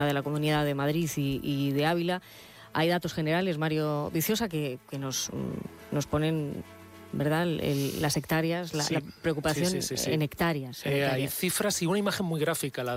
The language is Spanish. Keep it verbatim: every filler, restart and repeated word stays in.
de la Comunidad de Madrid y, y de Ávila. Hay datos generales, Mario Viciosa, que, que nos, nos ponen, ¿verdad?, el, el, las hectáreas, la, sí, la preocupación sí, sí, sí, sí. en hectáreas. En eh, hectáreas. Hay cifras y una imagen muy gráfica, la